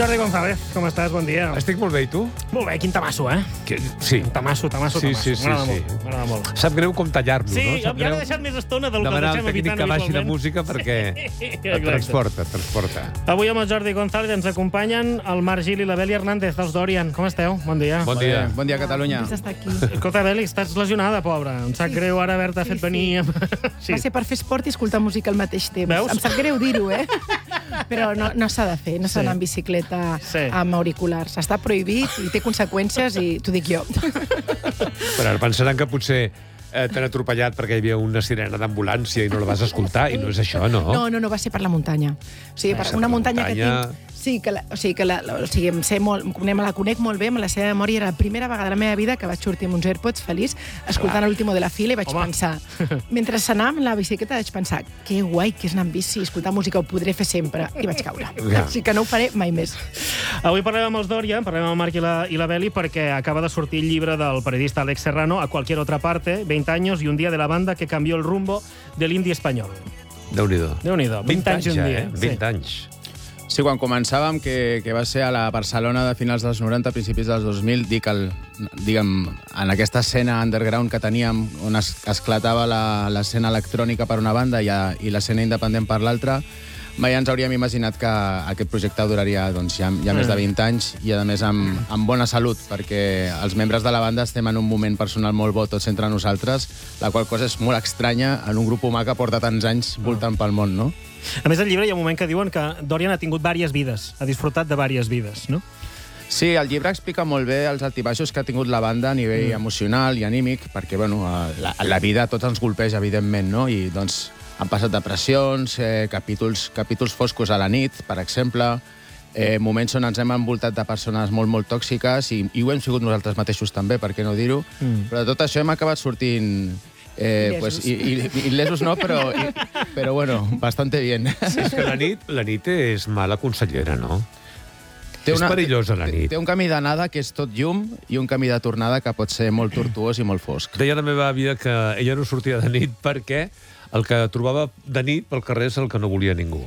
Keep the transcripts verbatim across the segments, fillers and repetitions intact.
Jordi González, com estàs? Bon dia. Estic molt bé, i tu? Molt bé, quin tamasso, eh? Que... Sí. Tamasso, tamasso, sí, tamasso. Sí, sí, M'agrada sí. molt, m'agrada molt. Sap greu com tallar-lo, sí, no? Sí, ja l'he deixat més estona del que el demanar deixem al tècnic evitant que baixi la habitualment. música perquè et transporta, et transporta. Avui amb el Jordi González ens acompanyen el Marc Gil i la Beli Hernández, dels Dorian. Com esteu? Bon dia. Bon dia. Bon dia, Catalunya. Estar aquí. Escolta, Beli, estàs lesionada, pobra. Em sap Sí. greu ara haver-te fet Sí, sí. venir... Sí. Va ser per fer esport i escoltar música al mateix temps. Veus? Em sap greu dir-ho, eh? Però no, no s'ha de fer, no s'ha Sí. d'anar en bicicleta Sí. amb auriculars. Està prohibit i té conseqüències i t'ho dic jo. Però ara pensaran que potser eh, t'han atropellat perquè hi havia una sirena d'ambulància i no la vas escoltar, i no és això, no? No, no, no, va ser per la muntanya. O sigui, per ser una per la muntanya que muntanya. tinc... Sí, que la, o sigui, que la, la, o sigui, em sé molt, me la conec molt bé, me la seva memòria era la primera vegada de la meva vida que vaig sortir amb uns AirPods feliç, escoltant l'último de la fila, i vaig Home. pensar... Mentre s'anava amb la bicicleta vaig pensar que guai que és anar amb bici, escoltar música, ho podré fer sempre. I vaig caure. Ja. Així que no ho faré mai més. Avui parlem amb els Dorian, parlem amb el Marc i la, i la Beli, perquè acaba de sortir el llibre del periodista Alex Serrano, A cualquier otra parte, veinte años y un día de la banda que cambió el rumbo del indie espanyol. Déu-n'hi-do. Déu-n'hi-do, vint anys i un ja, dia. eh? vint anys. Sí, quan començàvem, que, que va ser a la Barcelona de finals dels noranta, principis dels dos mil, dic el, diguem, en aquesta escena underground que teníem, on es, esclatava la- l'escena electrònica per una banda i, a, i l'escena independent per l'altra, mai ens hauríem imaginat que aquest projecte duraria doncs, ja, ja més de vint anys i, a més, amb, amb bona salut, perquè els membres de la banda estem en un moment personal molt bo tots entre nosaltres, la qual cosa és molt estranya en un grup humà que porta tants anys voltant pel món, no? A més, al llibre hi ha un moment que diuen que Dorian ha tingut diverses vides, ha disfrutat de diverses vides, no? Sí, el llibre explica molt bé els altibaixos que ha tingut la banda a nivell mm. emocional i anímic, perquè bueno, la, la vida a tots ens golpeja, evidentment, no? I doncs han passat depressions, eh, capítols, capítols foscos a la nit, per exemple, eh, moments on ens hem envoltat de persones molt, molt tòxiques, i, i ho hem sigut nosaltres mateixos també, per què no dir-ho? Mm. Però de tot això hem acabat sortint... Eh, pues, i, i, i lesos no, però, i, però bueno, bastante bien. Sí, és que la nit, la nit és mala consellera, no? Té És perillosa la nit. Té, té un camí d'anada que és tot llum i un camí de tornada que pot ser molt tortuós i molt fosc. Deia la meva àvia que ella no sortia de nit perquè el que trobava de nit pel carrer és el que no volia ningú.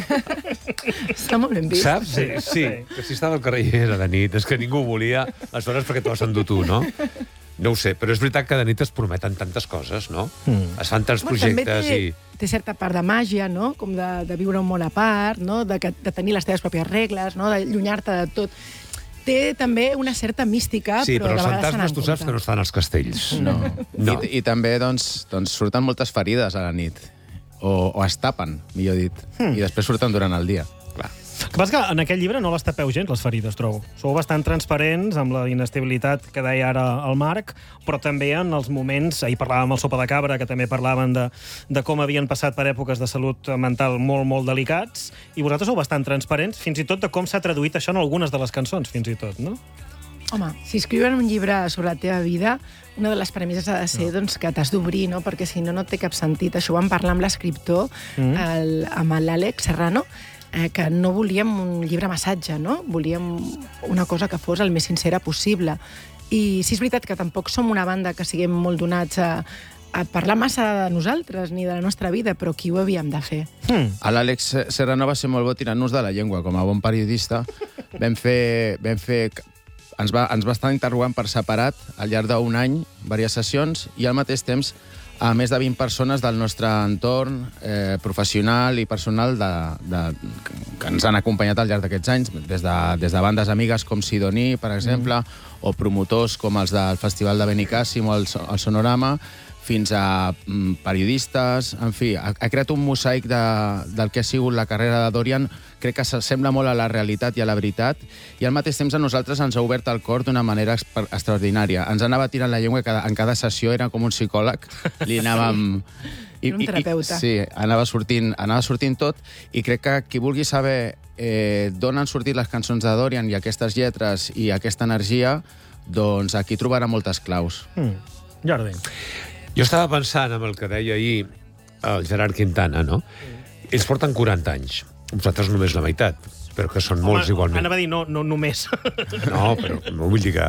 Està molt ben vist. Saps? Sí, sí, que si estava al carrer i era de nit. És que ningú ho volia, aleshores perquè t'ho has endut tu, no? No ho sé, però és veritat que de nit es prometen tantes coses, no? Mm. Es fan tants Bueno, projectes també té, i... té certa part de màgia, no? Com de, de viure un món a part, no? de, que, de tenir les teves pròpies regles, no? d'allunyar-te de tot. Té també una certa mística, Sí, però però, els de vegades se fantasmes tu saps que no estan als castells. No. No. I, I també doncs, doncs, surten moltes ferides a la nit. O, o es tapen, millor dit. Mm. I després surten durant el dia. Clar. El que passa que en aquell llibre no les tapeu gens, les ferides, trobo. Sou bastant transparents amb la inestabilitat que deia ara el Marc, però també en els moments... Ahir parlàvem amb el Sopa de Cabra, que també parlaven de, de com havien passat per èpoques de salut mental molt, molt delicats, i vosaltres sou bastant transparents, fins i tot de com s'ha traduït això en algunes de les cançons, fins i tot, no? Home, si escriuen un llibre sobre la teva vida, una de les premisses ha de ser no. doncs, que t'has d'obrir, no? Perquè si no, no té cap sentit. Això ho vam parlar amb l'escriptor, mm. el, amb l'Àlex Serrano, eh, que no volíem un llibre massatge, no? Volíem una cosa que fos el més sincera possible. I sí, és veritat que tampoc som una banda que siguem molt donats a, a parlar massa de nosaltres ni de la nostra vida, però aquí ho havíem de fer. Mm. L'Àlex Serrano va ser molt bo tirant-nos de la llengua. Com a bon periodista vam fer... Vam fer ens, va, ens va estar interrogant per separat al llarg d'un any, diverses sessions, i al mateix temps a més de vint persones del nostre entorn eh, professional i personal de, de, que ens han acompanyat al llarg d'aquests anys, des de, des de bandes amigues com Sidoní, per exemple, mm. o promotors com els del Festival de Benicàssim o el, el Sonorama, fins a mm, periodistes, en fi, ha, ha creat un mosaic de, del que ha sigut la carrera de Dorian. Crec que s'assembla molt a la realitat i a la veritat, i al mateix temps a nosaltres ens ha obert el cor d'una manera extraordinària. Ens anava tirant la llengua, cada, en cada sessió era com un psicòleg, li anàvem... I, un terapeuta. I, sí, anava sortint, anava sortint tot, i crec que qui vulgui saber eh, d'on han sortit les cançons de Dorian i aquestes lletres i aquesta energia, doncs aquí trobarà moltes claus. Mm. Jordi. Jo estava pensant en el que deia ahir el Gerard Quintana, no? Ells porten quaranta anys. Vosaltres només la meitat, però que són molts Home, igualment. Anava a dir, no, no només. No, però no vull dir que...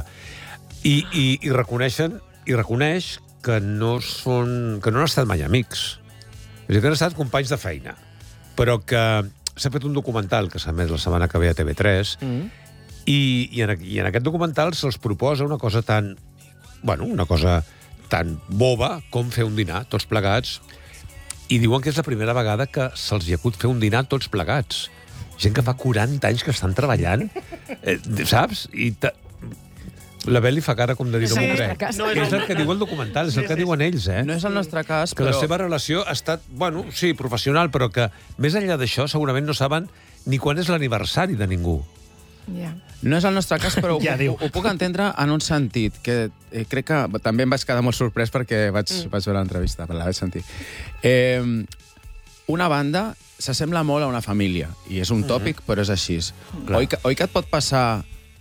I, i, i reconeixen, i reconeix que no són... que no han estat mai amics. És a dir, que han estat companys de feina, però que s'ha fet un documental que s'ha emès la setmana que ve a T V tres, mm. i, i, en, i en aquest documental se'ls proposa una cosa tan... Bueno, una cosa tan boba com fer un dinar, tots plegats, i diuen que és la primera vegada que se'ls hi acut fer un dinar tots plegats. Gent que fa quaranta anys que estan treballant, eh, saps? I ta... La Bel li fa cara com de dir no m'ho crec. No, és el que diu el documental, és el que diuen ells, eh? No és el nostre cas, que però... la seva relació ha estat, bueno, sí, professional, però que més enllà d'això segurament no saben ni quan és l'aniversari de ningú. Yeah. No és el nostre cas, però ja ho, ho puc entendre en un sentit, que eh, crec que també em vaig quedar molt sorprès perquè vaig, mm. vaig veure l'entrevista, per la vaig sentir. Eh, una banda s'assembla molt a una família, i és un tòpic, mm-hmm. però és així. Oi que, oi que et pot passar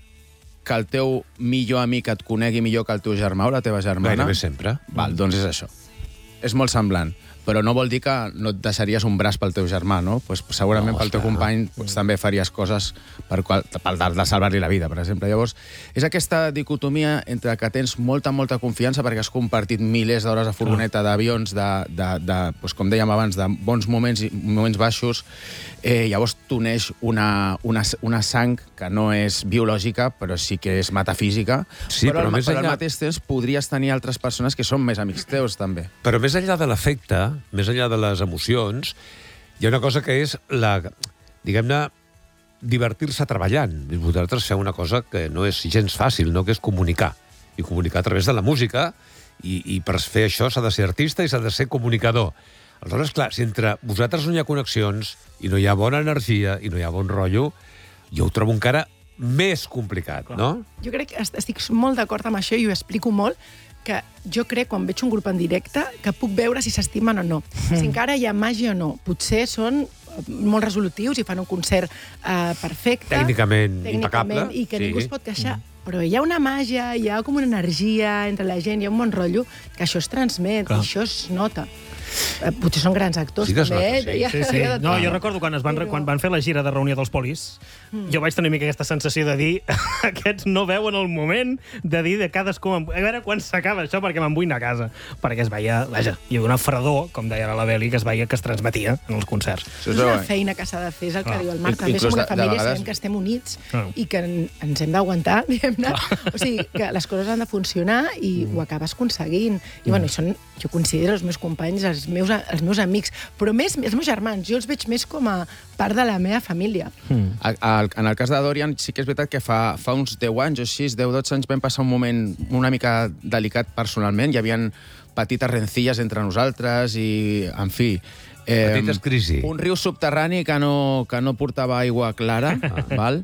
que el teu millor amic et conegui millor que el teu germà o la teva germana? Gairebé sempre. Val, doncs és això. És molt semblant. Però no vol dir que no et deixaries un braç pel teu germà, no? Pues, segurament no, pel teu clar. company pues, també faries coses per, qual, per de salvar-li la vida, per exemple. Llavors, és aquesta dicotomia entre que tens molta, molta confiança perquè has compartit milers d'hores de furgoneta, d'avions, de, de, de, pues, com dèiem abans, de bons moments i moments baixos. Eh, llavors t'uneix una, una, una sang que no és biològica, però sí que és metafísica. Sí, però, però, al, més però enllà... al mateix temps podries tenir altres persones que són més amics teus, també. Però més enllà de l'efecte, més enllà de les emocions, hi ha una cosa que és la, diguem-ne, divertir-se treballant. Vosaltres feu una cosa que no és gens fàcil, no? Que és comunicar. I comunicar a través de la música, i, i per fer això s'ha de ser artista i s'ha de ser comunicador. Aleshores, clar, si entre vosaltres no hi ha connexions, i no hi ha bona energia, i no hi ha bon rotllo, jo ho trobo encara més complicat, no? Jo crec que estic molt d'acord amb això i ho explico molt, que jo crec, quan veig un grup en directe, que puc veure si s'estimen o no. Mm. Si encara hi ha màgia o no. Potser són molt resolutius i fan un concert eh, perfecte. Tècnicament, tècnicament impecable. I que sí. ningú es pot queixar. Mm. Però hi ha una màgia, hi ha com una energia entre la gent, hi ha un bon rotllo, que això es transmet, Clar. i això es nota. Eh, potser són grans actors, sí també. Nota, sí. Ja, sí, sí. No, jo recordo quan, es van, quan van fer la gira de reunió dels Polis, mm. jo vaig tenir una mica aquesta sensació de dir aquests no veuen el moment de dir de cadascú... A veure quan s'acaba això, perquè me'n vull anar a casa. Perquè es veia, vaja, hi havia una fredor, com deia la Beli, que es veia que es transmetia en els concerts. És una feina que s'ha de fer, és el que ah. diu el Marc. També som una família, vegades... sabem que estem units ah. i que ens hem d'aguantar, diguem-ne. Ah. O sigui, que les coses han de funcionar i mm. ho acabes aconseguint. I, mm. bueno, són, jo considero els meus companys, els meus, els meus amics, però més els meus germans. Jo els veig més com a part de la meva família. Mm. A, a, en el cas de Dorian, sí que és veritat que fa, fa uns deu anys o així, deu dotze anys, vam passar un moment una mica delicat personalment. Hi havia petites rencilles entre nosaltres i, en fi... Eh, Petites crisi. Un riu subterrani que no, que no portava aigua clara, ah. val?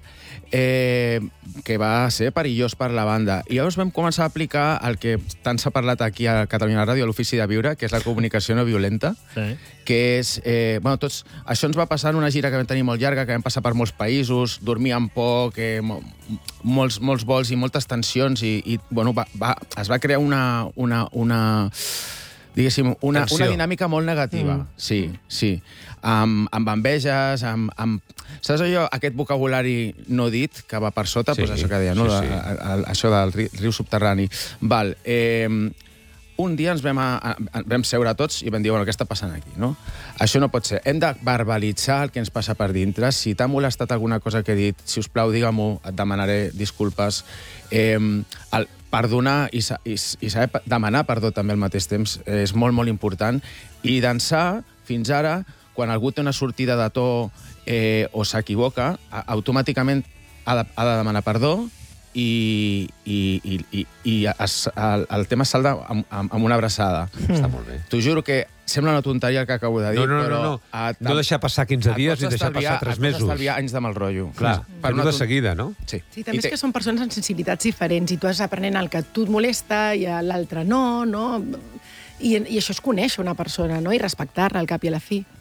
Eh, que va ser perillós per la banda. I llavors vam començar a aplicar el que tant s'ha parlat aquí a Catalunya Ràdio, a l'Ofici de Viure, que és la comunicació no violenta, sí. que és... Eh, bueno, tots, això ens va passar en una gira que vam tenir molt llarga, que vam passar per molts països, dormíem poc, eh, molts, molts vols i moltes tensions, i, i bueno, va, va, es va crear una... una, una diguéssim, una, una dinàmica molt negativa. Mm. Sí, sí. Amb, amb enveges, amb, amb... Saps allò, aquest vocabulari no dit que va per sota? Sí, pues això que deia, no? Sí, sí. A, a, a, això del riu, riu subterrani. Val. Eh, un dia ens vam, a, a, vam seure tots i vam dir, bueno, què està passant aquí, no? Això no pot ser. Hem de verbalitzar el que ens passa per dintre. Si t'ha molestat alguna cosa que he dit, si us plau, digue-m'ho, et demanaré disculpes. Eh, el, perdonar i, i, i saber demanar perdó també al mateix temps és molt, molt important. I d'ençà, fins ara, quan algú té una sortida de to eh, o s'equivoca, automàticament ha de, ha de demanar perdó i, i, i, i, i es, el, el tema es salda amb, amb, amb una abraçada. Mm. Està molt bé. T'ho juro que sembla una tonteria el que acabo de dir, no, no, però... No, no, no. A, no deixar passar quinze dies i deixar passar tres mesos. Et pots estalviar anys de mal rotllo. Clar, per una de seguida, no? Sí. Sí, també és que són persones amb sensibilitats diferents i tu has aprenent el que a tu et molesta i l'altre no, no? I, I això és conèixer una persona, no? I respectar-la al cap i a la fi.